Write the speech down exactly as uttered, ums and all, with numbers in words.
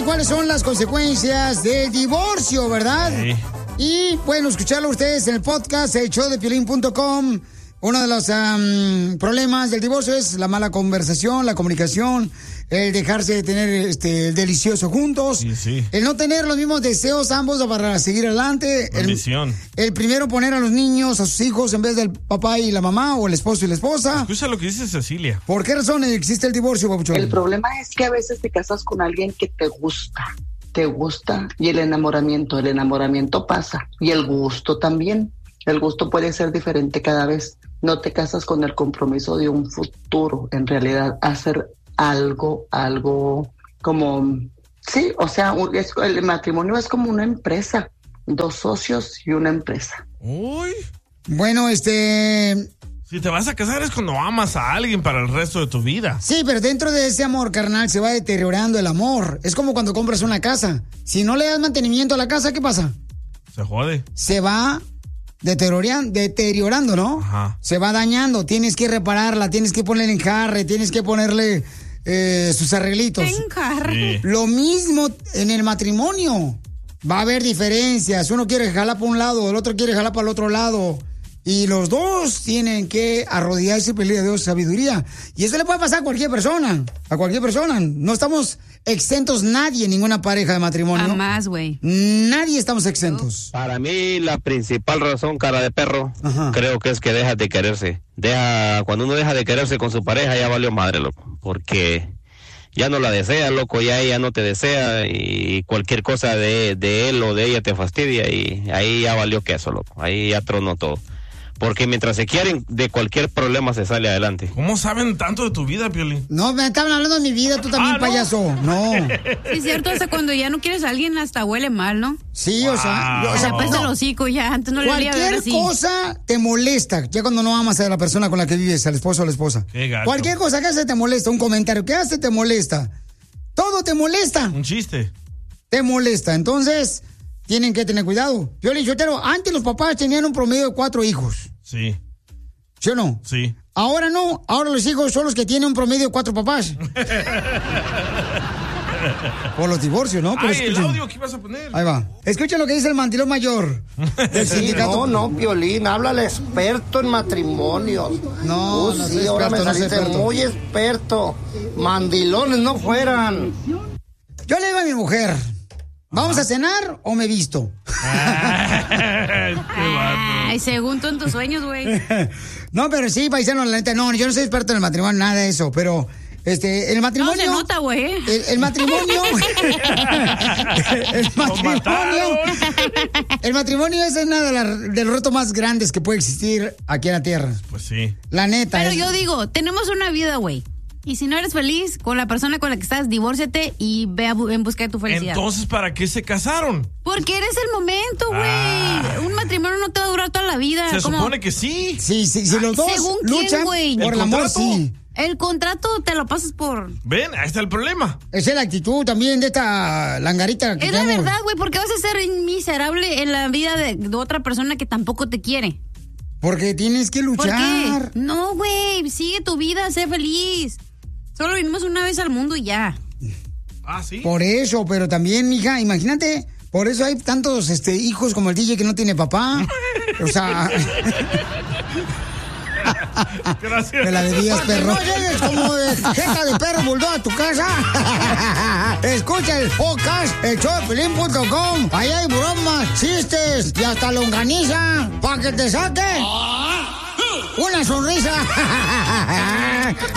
cuáles son las consecuencias del divorcio, ¿verdad? Sí. Y pueden escucharlo ustedes en el podcast, el show de piolín punto com. Uno de los um, problemas del divorcio es la mala conversación, la comunicación, el dejarse de tener este, el delicioso juntos, Sí, sí. el no tener los mismos deseos ambos para seguir adelante, La el, misión. el primero poner a los niños, a sus hijos, en vez del papá y la mamá, o el esposo y la esposa. Escucha lo que dice Cecilia. ¿Por qué razón existe el divorcio, papuchón? El problema es que a veces te casas con alguien que te gusta, te gusta, y el enamoramiento, el enamoramiento pasa, y el gusto también. El gusto puede ser diferente cada vez. No te casas con el compromiso de un futuro, en realidad, hacer algo, algo como, sí, o sea, un- es- el matrimonio es como una empresa, dos socios y una empresa. Uy. Bueno, este... Si te vas a casar es cuando amas a alguien para el resto de tu vida. Sí, pero dentro de ese amor, carnal, se va deteriorando el amor. Es como cuando compras una casa. Si no le das mantenimiento a la casa, ¿qué pasa? Se jode. Se va deterioran- deteriorando, ¿no? Ajá. Se va dañando. Tienes que repararla, tienes que ponerle enjarre, tienes que ponerle eh, sus arreglitos. Enjarre. Sí. Lo mismo en el matrimonio. Va a haber diferencias. Uno quiere jalar para un lado, el otro quiere jalar para el otro lado. Y los dos tienen que arrodillarse y pedirle a Dios sabiduría. Y eso le puede pasar a cualquier persona. A cualquier persona. No estamos exentos nadie, ninguna pareja de matrimonio. Jamás, güey. Nadie estamos exentos. Para mí la principal razón, cara de perro, Ajá. creo que es que dejas de quererse. Deja, cuando uno deja de quererse con su pareja ya valió madre, loco, porque ya no la desea, loco, ya ella no te desea y cualquier cosa de, de él o de ella te fastidia y ahí ya valió queso, loco, ahí ya tronó todo. Porque mientras se quieren, de cualquier problema se sale adelante. ¿Cómo saben tanto de tu vida, Piolín? No, me estaban hablando de mi vida, tú también, Ah, ¿no? payaso. No. Sí, es cierto, hasta cuando ya no quieres a alguien hasta huele mal, ¿no? Sí, o sea, Wow. o Se sea, le apesta no. el hocico ya, antes no le olía ver Cualquier así. cosa te molesta, ya cuando no amas a la persona con la que vives, al esposo o la esposa. Qué gacho. Cualquier cosa que hace te molesta, un comentario que hace te molesta. Todo te molesta, Un chiste. te molesta. Entonces, tienen que tener cuidado. Yo le Sotelo, antes los papás tenían un promedio de cuatro hijos, Sí, ¿sí o no? sí. Ahora no, ahora los hijos son los que tienen un promedio de cuatro papás. Por los divorcios, ¿no? Pero Ay, el escuchen. audio que ibas a poner. Ahí va. Escuchen lo que dice el mandilón mayor del Sí, sindicato. no, no, Piolín, habla el experto en matrimonios. No, Uh, no sí, soy ahora experto, me no soy saliste experto. muy experto. Mandilones no fueran. Yo le digo a mi mujer, ¿vamos a cenar o me visto? Ay, qué vato. Ay, según tú en tus sueños, güey. No, pero sí, paisano, la neta, no, yo no soy experto en el matrimonio, nada de eso, pero este, el No matrimonio... se nota, güey. El, el matrimonio... el matrimonio... mataron. El matrimonio es uno de, la- de los retos más grandes que puede existir aquí en la Tierra. Pues sí. La neta. Pero es- yo digo, tenemos una vida, güey. Y si no eres feliz con la persona con la que estás, divórciate y ve a bu- en busca de tu felicidad. Entonces, ¿para qué se casaron? Porque eres el momento, güey. Ah. Un matrimonio no te va a durar toda la vida. Se Como- supone que sí. Sí, sí, si los dos ¿según quién, luchan güey? por ¿El el amor, contrato? sí. El contrato te lo pasas por... Ven, ahí está el problema. Esa es la actitud también de esta langarita que Es la tenemos. verdad, güey, porque vas a ser miserable en la vida de, de otra persona que tampoco te quiere. Porque tienes que ¿Por luchar. qué? No, güey, sigue tu vida, sé feliz. Solo vinimos una vez al mundo y ya. Ah, sí. Por eso, pero también, mija, imagínate, por eso hay tantos este, hijos como el D J que no tiene papá. O sea, Gracias. me la debías, perro. No llegues como de jeta de perro bulldog a tu casa. Escucha el podcast, el show de piolín punto com. Ahí hay bromas, chistes y hasta longaniza para que te saque una sonrisa.